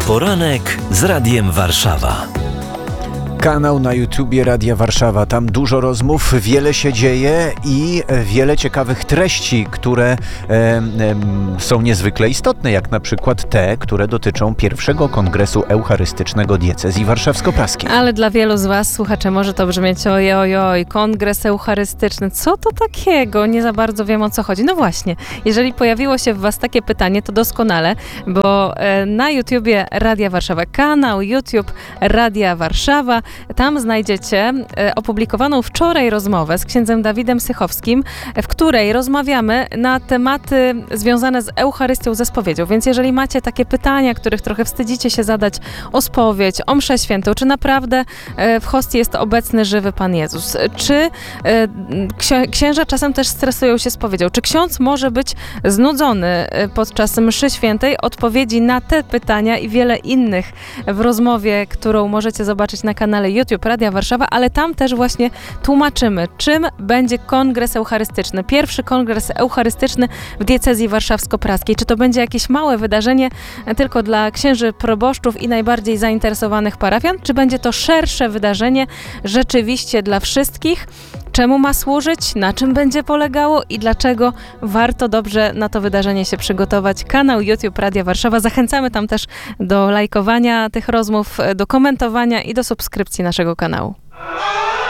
Poranek z Radiem Warszawa. Kanał na YouTubie Radia Warszawa. Tam dużo rozmów, wiele się dzieje i wiele ciekawych treści, które są niezwykle istotne, jak na przykład te, które dotyczą pierwszego Kongresu Eucharystycznego Diecezji Warszawsko-Praskiej. Ale dla wielu z was, słuchacze, może to brzmieć ojoj, Kongres Eucharystyczny, co to takiego? Nie za bardzo wiem, o co chodzi. No właśnie, jeżeli pojawiło się w was takie pytanie, to doskonale, bo na YouTubie Radia Warszawa, kanał YouTube Radia Warszawa, tam znajdziecie opublikowaną wczoraj rozmowę z księdzem Dawidem Sychowskim, w której rozmawiamy na tematy związane z Eucharystią, ze spowiedzią. Więc jeżeli macie takie pytania, których trochę wstydzicie się zadać o spowiedź, o mszę świętą, czy naprawdę w hostii jest obecny żywy Pan Jezus, czy księża czasem też stresują się spowiedzią, czy ksiądz może być znudzony podczas mszy świętej, odpowiedzi na te pytania i wiele innych w rozmowie, którą możecie zobaczyć na kanale YouTube Radia Warszawa, ale tam też właśnie tłumaczymy, czym będzie Kongres Eucharystyczny. Pierwszy Kongres Eucharystyczny w diecezji warszawsko-praskiej. Czy to będzie jakieś małe wydarzenie tylko dla księży proboszczów i najbardziej zainteresowanych parafian, czy będzie to szersze wydarzenie rzeczywiście dla wszystkich? Czemu ma służyć, na czym będzie polegało i dlaczego warto dobrze na to wydarzenie się przygotować. Kanał YouTube Radia Warszawa. Zachęcamy tam też do lajkowania tych rozmów, do komentowania i do subskrypcji naszego kanału.